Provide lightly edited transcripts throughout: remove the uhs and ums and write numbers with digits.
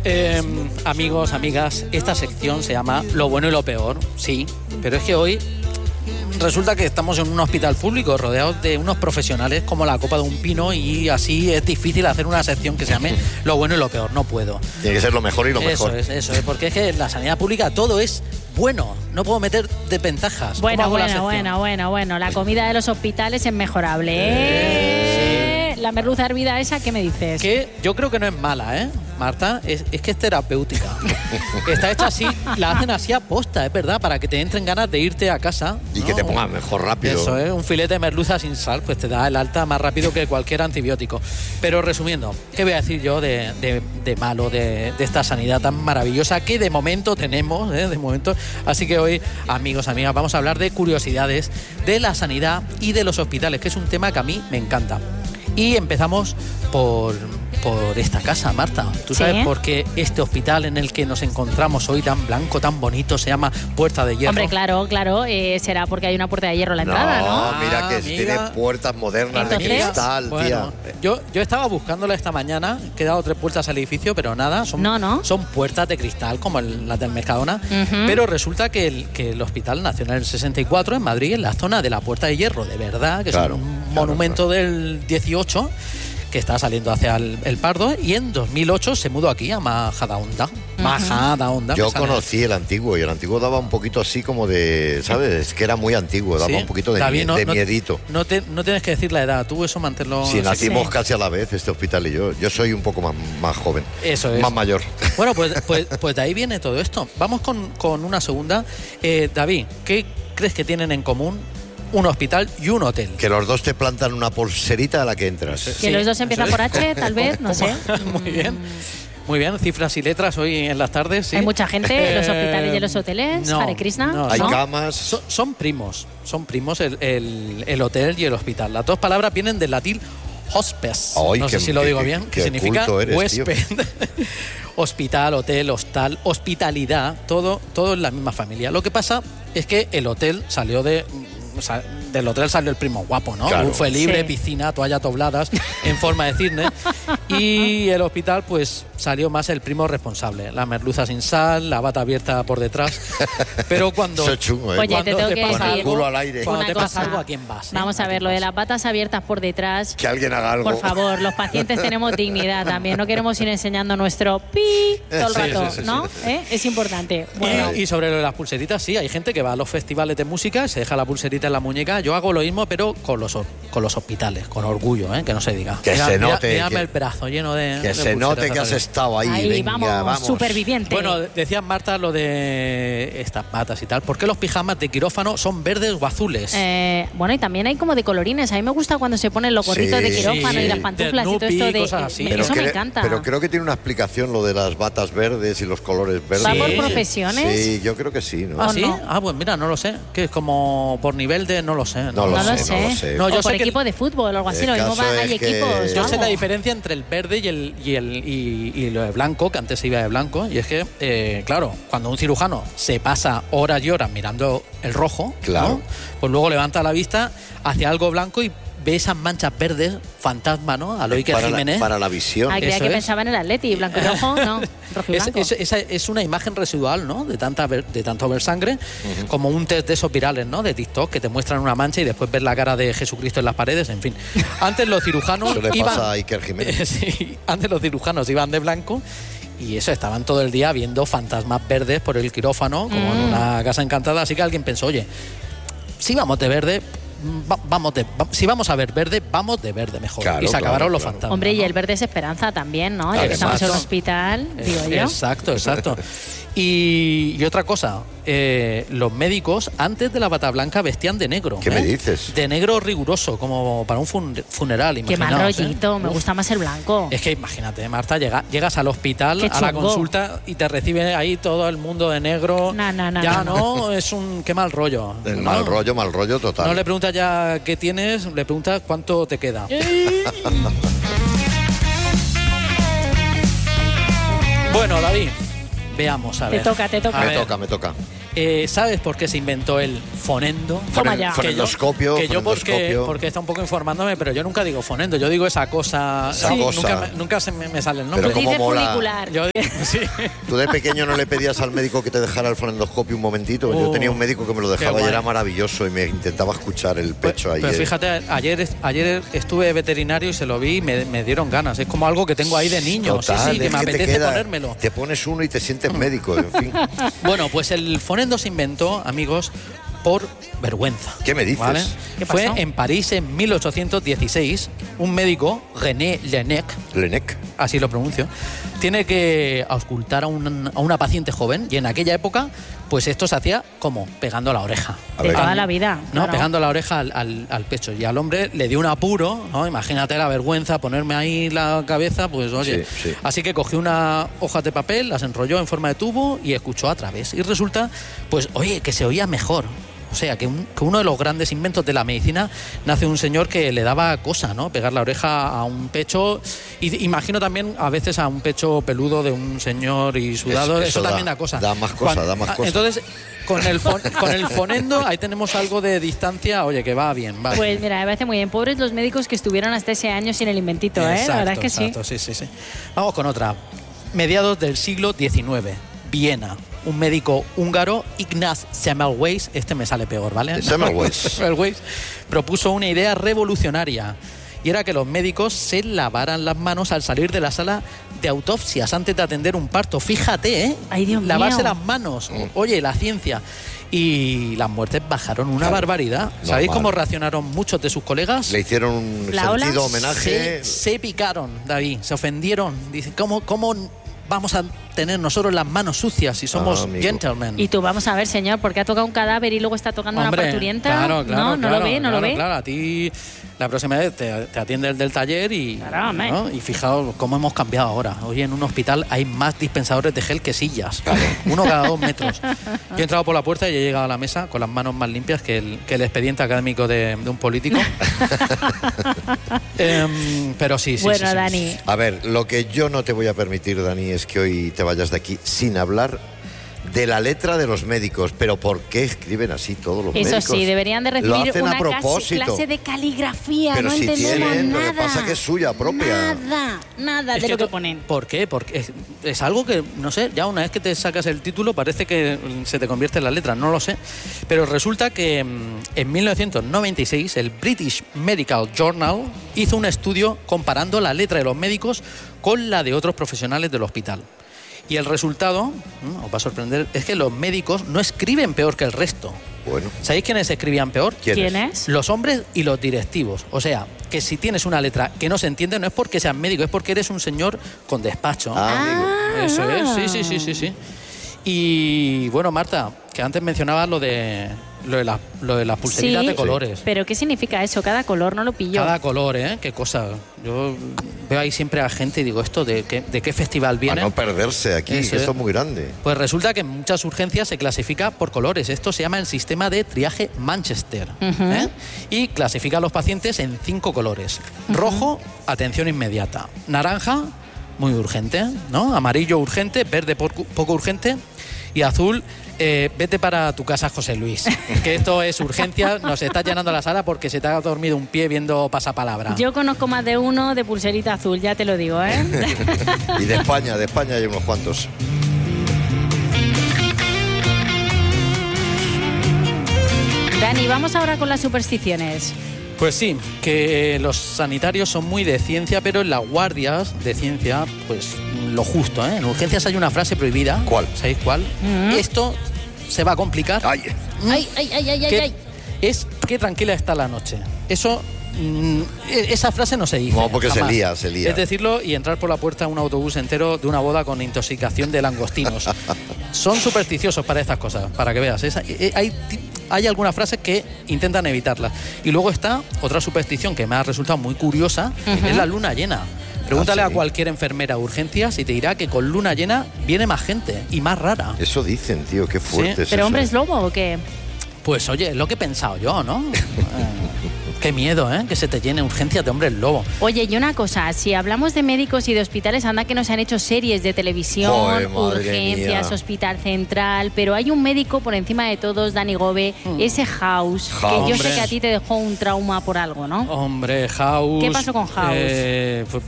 Amigos, amigas, esta sección se llama Lo bueno y lo peor, sí, pero es que hoy resulta que estamos en un hospital público rodeados de unos profesionales como la copa de un pino y así es difícil hacer una sección que se llame Lo bueno y lo peor, no puedo. Tiene que ser lo mejor y lo mejor. Eso es, porque es que en la sanidad pública todo es bueno, no puedo meter desventajas. Bueno, la comida de los hospitales es mejorable, ¿eh? La merluza hervida esa, ¿qué me dices? Que yo creo que no es mala, Marta, es que es terapéutica. Está hecha así, la hacen así a posta, es verdad, para que te entren ganas de irte a casa. Y ¿no? Que te pongas mejor rápido. Eso es, un filete de merluza sin sal, pues te da el alta más rápido que cualquier antibiótico. Pero resumiendo, ¿qué voy a decir yo de malo de esta sanidad tan maravillosa que de momento tenemos, de momento? Así que hoy, amigos, amigas, vamos a hablar de curiosidades de la sanidad y de los hospitales, que es un tema que a mí me encanta. Y empezamos por esta casa, Marta. ¿Tú sabes por qué este hospital en el que nos encontramos hoy tan blanco, tan bonito, se llama Puerta de Hierro? Hombre, claro, será porque hay una puerta de hierro a la entrada, ¿no? Mira que tiene puertas modernas. Entonces, de cristal, bueno, tía. Yo estaba buscándola esta mañana, he dado 3 puertas al edificio, pero nada, son puertas de cristal como las del Mercadona, pero resulta que el hospital nació en el 64 en Madrid, en la zona de la Puerta de Hierro, de verdad, que es un monumento del 18, que está saliendo hacia el Pardo, y en 2008 se mudó aquí a Majadahonda. Majadahonda. Yo conocí el antiguo, y el antiguo daba un poquito así como de, ¿sabes? Es que era muy antiguo, daba un poquito de, David, miedito. No tienes que decir la edad, tú eso mantenerlo... Sí, nacimos casi a la vez, este hospital y yo. Yo soy un poco más joven. Eso es. Más mayor. Bueno, pues de ahí viene todo esto. Vamos con una segunda. David, ¿qué crees que tienen en común un hospital y un hotel? Que los dos te plantan una pulserita a la que entras. Que los dos empiezan por H, tal vez, no sé. Muy bien, cifras y letras hoy en las tardes. ¿Sí? Hay mucha gente en los hospitales y en los hoteles. Hare Krishna. Hay camas. Son primos el hotel y el hospital. Las dos palabras vienen del latín hospes. No sé si lo digo bien. Que significa huésped. Hospital, hotel, hostal, hospitalidad, todo en la misma familia. Lo que pasa es que el hotel salió del hotel salió el primo guapo, ¿no? Claro. Fue libre, piscina, toallas dobladas en forma de cisne. Y el hospital, pues, salió más el primo responsable. La merluza sin sal, la bata abierta por detrás. Pero cuando... Eso es chungo, ¿eh? Oye, te tengo que decir... el culo al aire. Cuando te pasa algo, ¿a quién vas? Vamos a ver, lo de las batas abiertas por detrás... Que alguien haga algo. Por favor, los pacientes tenemos dignidad también. No queremos ir enseñando nuestro pi todo el rato, ¿no? Es importante. Bueno. Y sobre lo de las pulseritas, sí, hay gente que va a los festivales de música, se deja la pulserita en la muñeca. Yo hago lo mismo, pero con los hospitales, con orgullo, que no se diga. Que se note. Mírame el brazo lleno de... Que se note que has estado ahí. Venga, vamos. Superviviente. Bueno, decías, Marta, lo de estas batas y tal. ¿Por qué los pijamas de quirófano son verdes o azules? Bueno, y también hay como de colorines. A mí me gusta cuando se ponen los gorritos de quirófano y las pantuflas y todo esto de... Cosas así. Eso me encanta. Pero creo que tiene una explicación lo de las batas verdes y los colores verdes. ¿Va por profesiones? Sí, yo creo que sí, ¿no? ¿Ah, sí? Ah, pues mira, no lo sé. Que es como por nivel de... No lo sé. No lo sé. No, yo o por sé equipo de fútbol o algo así. Lo mismo hay equipos. Yo sé la diferencia entre el verde y lo de blanco, que antes se iba de blanco. Y es que, claro, cuando un cirujano se pasa horas y horas mirando el rojo, ¿no? Pues luego levanta la vista hacia algo blanco y ve esas manchas verdes, fantasma, ¿no? A lo Iker Jiménez. Para la visión. Creía que pensaba en el Atleti, blanco y rojo, no, rojo y blanco. Es una imagen residual, ¿no? De tanto ver sangre, como un test de esos virales, ¿no? De TikTok, que te muestran una mancha y después ver la cara de Jesucristo en las paredes, en fin. Antes los cirujanos Eso le pasa a Iker Jiménez. Sí, antes los cirujanos iban de blanco y eso, estaban todo el día viendo fantasmas verdes por el quirófano, como en una casa encantada, así que alguien pensó, oye, si vamos de verde... si vamos a ver verde, vamos de verde mejor. Y se acabaron los fantasmas. Hombre, y el verde es esperanza también, ¿no? Ya que estamos en un hospital, digo yo. Exacto. Y otra cosa, los médicos antes de la bata blanca vestían de negro. ¿Qué me dices? De negro riguroso, como para un funeral. Qué mal rollito, me gusta más el blanco. Es que imagínate, Marta, llegas al hospital, a la consulta y te recibe ahí todo el mundo de negro. No, es un... Qué mal rollo. Mal rollo total. No le preguntas ya qué tienes, le preguntas cuánto te queda. Bueno, David, veamos a ver. Te toca. Me toca. ¿Sabes por qué se inventó el fonendo? Fonendoscopio. Que yo porque está un poco informándome, pero yo nunca digo fonendo, yo digo esa cosa. Sí. Nunca se me sale el nombre. Pero dice funicular. Sí. ¿Tú de pequeño no le pedías al médico que te dejara el fonendoscopio un momentito? Yo tenía un médico que me lo dejaba y era maravilloso y me intentaba escuchar el pecho ahí. Pero fíjate, ayer estuve veterinario y se lo vi y me dieron ganas. Es como algo que tengo ahí de niño. Total, sí, que me apetece ponérmelo. Te pones uno y te sientes médico, en fin. Bueno, pues el fonendo se inventó, amigos, por vergüenza. ¿Qué me dices? ¿Vale? ¿Qué pasó? Fue en París en 1816. Un médico, René Laennec, así lo pronuncio, tiene que auscultar a una paciente joven y en aquella época, pues esto se hacía como pegando la oreja. De toda la vida. ¿No? Claro. Pegando la oreja al pecho. Y al hombre le dio un apuro, ¿no? Imagínate la vergüenza, ponerme ahí la cabeza, pues oye. Sí. Así que cogió una hoja de papel, las enrolló en forma de tubo y escuchó a través. Y resulta, pues oye, que se oía mejor. O sea, que uno de los grandes inventos de la medicina nace un señor que le daba cosa, ¿no? Pegar la oreja a un pecho. Y imagino también a veces a un pecho peludo de un señor y sudado. Eso también da cosa. Da más cosa. Entonces, con el fonendo, ahí tenemos algo de distancia, oye, que va bien. Vale. Pues mira, me parece muy bien. Pobres los médicos que estuvieron hasta ese año sin el inventito, ¿eh? La verdad es que sí. Sí. Vamos con otra. Mediados del siglo XIX, Viena. Un médico húngaro, Ignaz Semmelweis, este me sale peor, ¿vale? Semmelweis propuso una idea revolucionaria y era que los médicos se lavaran las manos al salir de la sala de autopsias antes de atender un parto. Fíjate, ¿eh? Ay, Dios lavarse mío. las manos. Oye, la ciencia. Y las muertes bajaron una barbaridad. ¿Sabéis cómo reaccionaron muchos de sus colegas? Le hicieron un sentido homenaje. Se picaron, David, se ofendieron. Dicen, ¿cómo vamos a tener nosotros las manos sucias si somos gentlemen? Y tú, vamos a ver, señor, porque ha tocado un cadáver y luego está tocando una parturienta. Claro, no lo ve. Claro, a ti la próxima vez te atiende el del taller y, ¿no? Y fijaos cómo hemos cambiado ahora. Hoy en un hospital hay más dispensadores de gel que sillas. Uno cada 2 metros. Yo he entrado por la puerta y he llegado a la mesa con las manos más limpias que el expediente académico de un político. Pero sí. Bueno, Dani. A ver, lo que yo no te voy a permitir, Dani, es que hoy te vayas de aquí sin hablar de la letra de los médicos. Pero ¿por qué escriben así todos los médicos? Eso sí, deberían de recibir una propósito. clase de caligrafía. Pero no si entendemos tienen, nada. Lo que pasa es que es suya propia. Nada de lo que ponen. ¿Por qué? Porque es algo que, no sé, ya una vez que te sacas el título parece que se te convierte en la letra, no lo sé. Pero resulta que en 1996 el British Medical Journal hizo un estudio comparando la letra de los médicos con la de otros profesionales del hospital. Y el resultado, os va a sorprender, es que los médicos no escriben peor que el resto. Bueno. ¿Sabéis quiénes escribían peor? ¿Quiénes? Los hombres y los directivos. O sea, que si tienes una letra que no se entiende, no es porque seas médico, es porque eres un señor con despacho. Amigo. Eso es, sí. Y bueno, Marta, que antes mencionabas lo de las pulseritas de colores. Pero ¿qué significa eso? Cada color, no lo pillo. Cada color, ¿eh? Qué cosa. Yo veo ahí siempre a gente y digo, ¿esto de qué festival viene? A no perderse aquí, esto es muy grande. Pues resulta que en muchas urgencias se clasifica por colores. Esto se llama el sistema de triaje Manchester. ¿Eh? Y clasifica a los pacientes en 5 colores. Rojo, atención inmediata. Naranja, muy urgente, ¿no? Amarillo, urgente. Verde, poco urgente. Y azul, vete para tu casa, José Luis. Que esto es urgencia, nos está llenando la sala porque se te ha dormido un pie viendo pasapalabra. Yo conozco más de uno de pulserita azul, ya te lo digo, ¿eh? Y de España hay unos cuantos. Dani, vamos ahora con las supersticiones. Pues sí, que los sanitarios son muy de ciencia, pero en las guardias de ciencia, pues lo justo, ¿eh? En urgencias hay una frase prohibida. ¿Cuál? ¿Sabéis cuál? Esto se va a complicar. Ay. Es qué tranquila está la noche. Eso, esa frase no se dice. No, porque jamás. se lía. Es decirlo y entrar por la puerta a un autobús entero de una boda con intoxicación de langostinos. Son supersticiosos para estas cosas, para que veas. Hay algunas frases que intentan evitarlas. Y luego está otra superstición que me ha resultado muy curiosa, es la luna llena. Pregúntale a cualquier enfermera de urgencias y te dirá que con luna llena viene más gente y más rara. Eso dicen, tío, qué fuerte es ¿Pero eso. hombre es lobo o qué? Pues oye, es lo que he pensado yo, ¿no? Qué miedo, que se te llene urgencias de hombres lobo. Oye, y una cosa, si hablamos de médicos y de hospitales, anda que nos han hecho series de televisión, Joder, urgencias, mía. Hospital Central, pero hay un médico por encima de todos, Dani Gobe, ese House, que yo sé que a ti te dejó un trauma por algo, ¿no? Hombre, House... ¿Qué pasó con House? Pues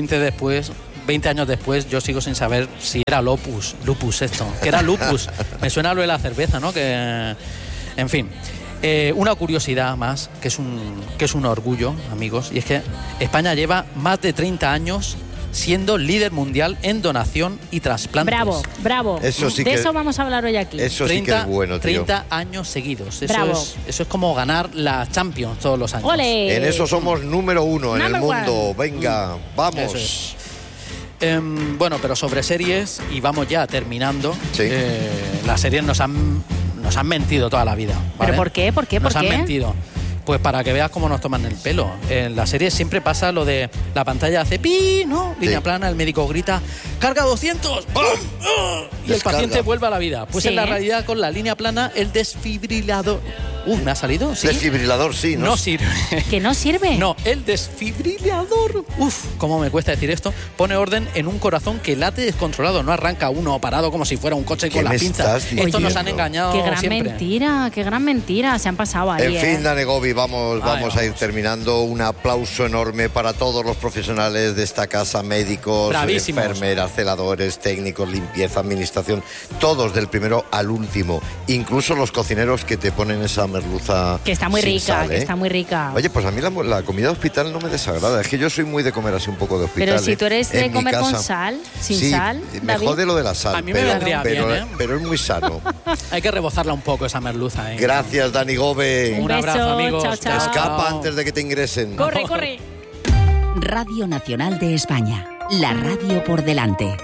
20 años después, yo sigo sin saber si era lupus esto, que era lupus. Me suena lo de la cerveza, ¿no? Que, en fin, una curiosidad más, que es un orgullo, amigos, y es que España lleva más de 30 años siendo líder mundial en donación y trasplantes. Bravo. Eso sí de eso vamos a hablar hoy aquí. Eso sí que es bueno, tío. 30 años seguidos. Bravo. Eso es como ganar la Champions todos los años. ¡Ole! En eso somos número 1 en el Number mundo. one. Venga, vamos. Eso es. Bueno, pero sobre series, y vamos ya terminando, Sí. las series nos han mentido toda la vida, ¿vale? ¿Pero por qué? ¿Por qué? Nos ¿Por han qué? mentido. Pues para que veas cómo nos toman el pelo. En la serie siempre pasa lo de la pantalla hace pi, ¿no? Línea plana, el médico grita, ¡carga 200! ¡Bum! Y el Descarga. paciente vuelve a la vida. Pues Sí. en la realidad, con la línea plana, el desfibrilador... ¿me ha salido? ¿Sí? Desfibrilador, sí, ¿no? No sirve. ¿Que no sirve? No, el desfibrilador. Cómo me cuesta decir esto. Pone orden en un corazón que late descontrolado. No arranca uno parado como si fuera un coche ¿Qué con me las pinzas. estás diciendo? Esto nos han engañado Qué gran siempre. mentira. Se han pasado ahí, En fin, Dani Gobi, vamos a ir vamos. terminando. Un aplauso enorme para todos los profesionales de esta casa, médicos, Bravísimos. enfermeras, celadores, técnicos, limpieza, administración, todos del primero al último. Incluso los cocineros que te ponen esa merluza Que está muy sin rica, sal, que está muy rica. Oye, pues a mí la comida de hospital no me desagrada. Es que yo soy muy de comer así un poco de hospital. Pero si tú eres de En mi comer con casa. sal, sin Sí, sal, me David. jode lo de la sal. A mí me pero, vendría pero, bien, ¿eh? pero es muy sano. Hay que rebozarla un poco esa merluza. Gracias, Dani Gobe. Un Un abrazo, beso, amigos. chao, chao. Escapa antes de que te ingresen. Corre. Radio Nacional de España. La radio por delante.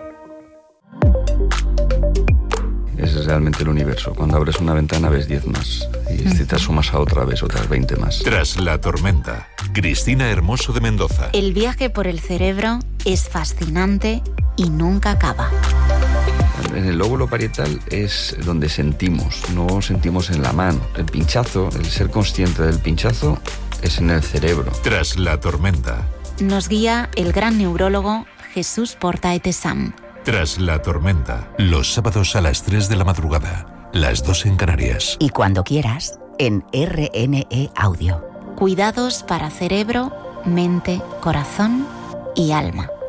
Es realmente el universo. Cuando abres una ventana ves 10 más. Y si te asomas a otra ves otras 20 más. Tras la tormenta, Cristina Hermoso de Mendoza. El viaje por el cerebro es fascinante y nunca acaba. En el lóbulo parietal es donde sentimos, no sentimos en la mano. El pinchazo, el ser consciente del pinchazo, es en el cerebro. Tras la tormenta, Nos guía el gran neurólogo Jesús Portaetesam. tras la tormenta, los sábados a las 3 de la madrugada, las 2 en Canarias. Y cuando quieras, en RNE Audio. Cuidados para cerebro, mente, corazón y alma.